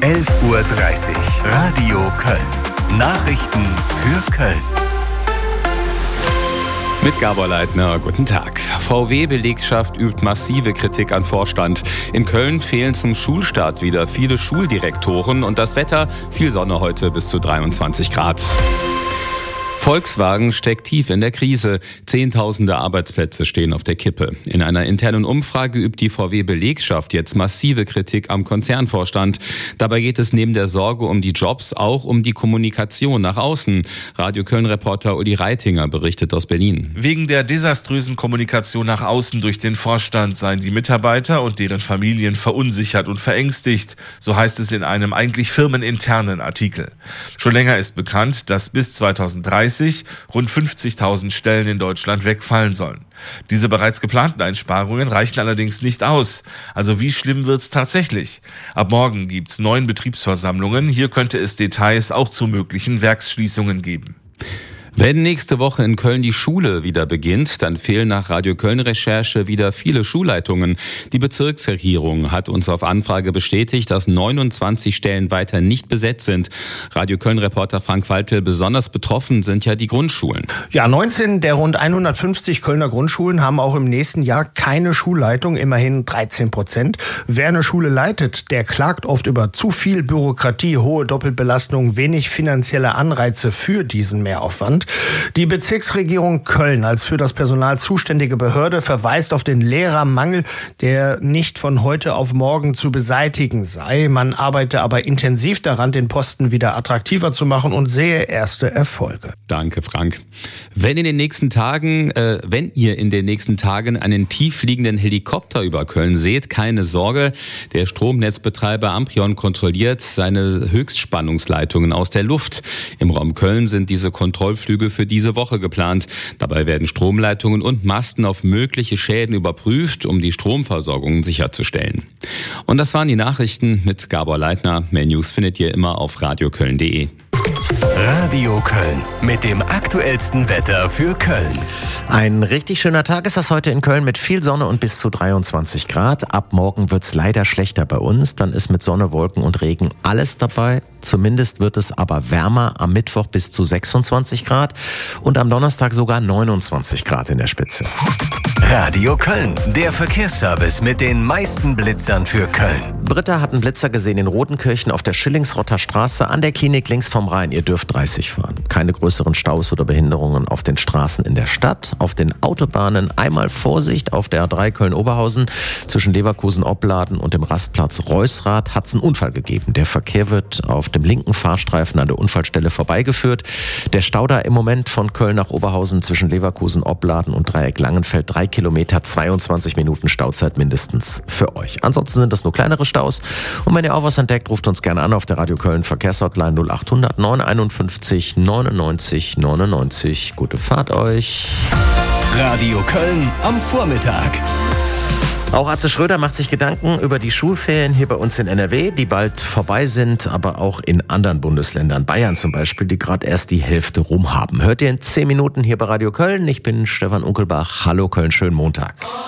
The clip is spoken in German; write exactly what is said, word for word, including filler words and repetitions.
elf Uhr dreißig. Radio Köln. Nachrichten für Köln. Mit Gabor Leitner, guten Tag. V W-Belegschaft übt massive Kritik an Vorstand. In Köln fehlen zum Schulstart wieder viele Schuldirektoren und das Wetter, viel Sonne heute bis zu dreiundzwanzig Grad. Volkswagen steckt tief in der Krise. Zehntausende Arbeitsplätze stehen auf der Kippe. In einer internen Umfrage übt die V W-Belegschaft jetzt massive Kritik am Konzernvorstand. Dabei geht es neben der Sorge um die Jobs auch um die Kommunikation nach außen. Radio Köln-Reporter Uli Reitinger berichtet aus Berlin. Wegen der desaströsen Kommunikation nach außen durch den Vorstand seien die Mitarbeiter und deren Familien verunsichert und verängstigt. So heißt es in einem eigentlich firmeninternen Artikel. Schon länger ist bekannt, dass bis zweitausenddreißig rund fünfzigtausend Stellen in Deutschland wegfallen sollen. Diese bereits geplanten Einsparungen reichen allerdings nicht aus. Also wie schlimm wird's tatsächlich? Ab morgen gibt's neun Betriebsversammlungen. Hier könnte es Details auch zu möglichen Werksschließungen geben. Wenn nächste Woche in Köln die Schule wieder beginnt, dann fehlen nach Radio Köln-Recherche wieder viele Schulleitungen. Die Bezirksregierung hat uns auf Anfrage bestätigt, dass neunundzwanzig Stellen weiter nicht besetzt sind. Radio Köln-Reporter Frank Waltel, besonders betroffen sind ja die Grundschulen. Ja, neunzehn der rund hundertfünfzig Kölner Grundschulen haben auch im nächsten Jahr keine Schulleitung, immerhin dreizehn Prozent. Wer eine Schule leitet, der klagt oft über zu viel Bürokratie, hohe Doppelbelastung, wenig finanzielle Anreize für diesen Mehraufwand. Die Bezirksregierung Köln als für das Personal zuständige Behörde verweist auf den Lehrermangel, der nicht von heute auf morgen zu beseitigen sei. Man arbeite aber intensiv daran, den Posten wieder attraktiver zu machen und sehe erste Erfolge. Danke, Frank. Wenn in den nächsten Tagen, äh, wenn ihr in den nächsten Tagen einen tieffliegenden Helikopter über Köln seht, keine Sorge. Der Stromnetzbetreiber Amprion kontrolliert seine Höchstspannungsleitungen aus der Luft. Im Raum Köln sind diese Kontrollflüge für diese Woche geplant. Dabei werden Stromleitungen und Masten auf mögliche Schäden überprüft, um die Stromversorgung sicherzustellen. Und das waren die Nachrichten mit Gabor Leitner. Mehr News findet ihr immer auf radio köln punkt de. Radio Köln mit dem aktuellsten Wetter für Köln. Ein richtig schöner Tag ist das heute in Köln mit viel Sonne und bis zu dreiundzwanzig Grad. Ab morgen wird's leider schlechter bei uns. Dann ist mit Sonne, Wolken und Regen alles dabei. Zumindest wird es aber wärmer. Am Mittwoch bis zu sechsundzwanzig Grad und am Donnerstag sogar neunundzwanzig Grad in der Spitze. Radio Köln, der Verkehrsservice mit den meisten Blitzern für Köln. Britta hat einen Blitzer gesehen in Rodenkirchen auf der Schillingsrotter Straße an der Klinik links vom Rhein. Ihr dürft dreißig fahren. Keine größeren Staus oder Behinderungen auf den Straßen in der Stadt. Auf den Autobahnen einmal Vorsicht auf der A drei Köln-Oberhausen. Zwischen Leverkusen-Opladen und dem Rastplatz Reusrath hat es einen Unfall gegeben. Der Verkehr wird auf dem linken Fahrstreifen an der Unfallstelle vorbeigeführt. Der Stau da im Moment von Köln nach Oberhausen zwischen Leverkusen-Opladen und Dreieck Langenfeld drei Kilometer, zweiundzwanzig Minuten Stauzeit mindestens für euch. Ansonsten sind das nur kleinere Staus. Und wenn ihr auch was entdeckt, ruft uns gerne an auf der Radio Köln Verkehrshotline null acht hundert neun einundfünfzig neunundneunzig neunundneunzig. Gute Fahrt euch. Radio Köln am Vormittag. Auch Atze Schröder macht sich Gedanken über die Schulferien hier bei uns in N R W, die bald vorbei sind, aber auch in anderen Bundesländern, Bayern zum Beispiel, die gerade erst die Hälfte rum haben. Hört ihr in zehn Minuten hier bei Radio Köln. Ich bin Stefan Unkelbach. Hallo Köln, schönen Montag.